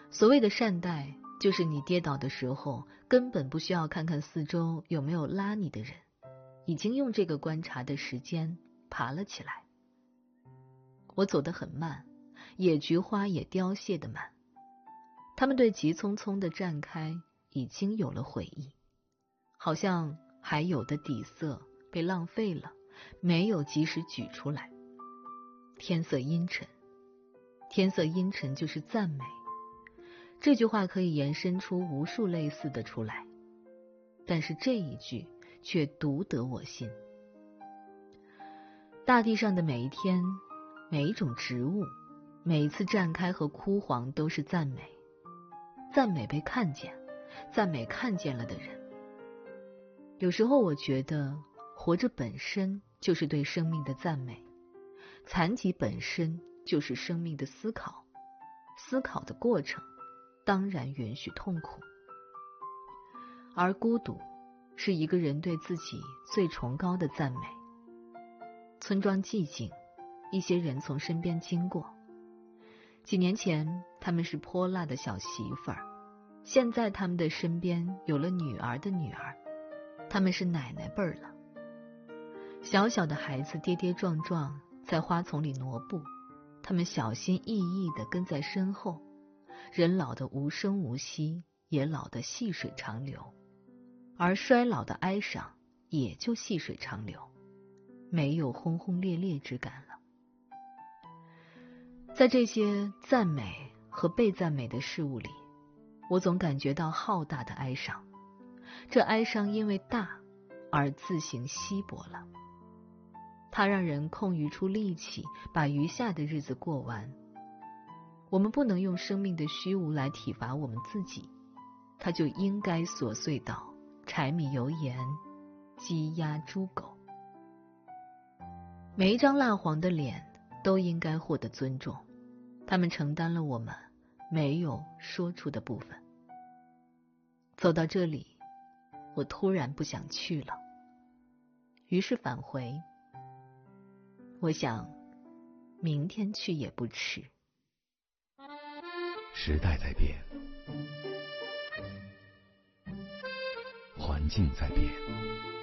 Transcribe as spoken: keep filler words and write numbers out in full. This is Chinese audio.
所谓的善待，就是你跌倒的时候，根本不需要看看四周有没有拉你的人，已经用这个观察的时间爬了起来。我走得很慢，野菊花也凋谢得慢，它们对急匆匆的绽开已经有了悔意，好像还有的底色被浪费了，没有及时举出来。天色阴沉，天色阴沉就是赞美，这句话可以延伸出无数类似的出来，但是这一句却独得我心。大地上的每一天，每一种植物，每一次绽开和枯黄都是赞美，赞美被看见，赞美看见了的人。有时候我觉得活着本身就是对生命的赞美，残疾本身就是生命的思考，思考的过程当然允许痛苦。而孤独是一个人对自己最崇高的赞美。村庄寂静，一些人从身边经过。几年前他们是泼辣的小媳妇儿，现在他们的身边有了女儿的女儿，他们是奶奶辈儿了。小小的孩子跌跌撞撞在花丛里挪步，他们小心翼翼地跟在身后。人老得无声无息，也老得细水长流，而衰老的哀伤也就细水长流，没有轰轰烈烈之感了。在这些赞美和被赞美的事物里，我总感觉到浩大的哀伤，这哀伤因为大而自行稀薄了，它让人空余出力气把余下的日子过完。我们不能用生命的虚无来体罚我们自己，它就应该琐碎到柴米油盐、鸡鸭猪狗。每一张蜡黄的脸都应该获得尊重，他们承担了我们没有说出的部分。走到这里，我突然不想去了，于是返回。我想明天去也不迟。 时代在变，环境在变，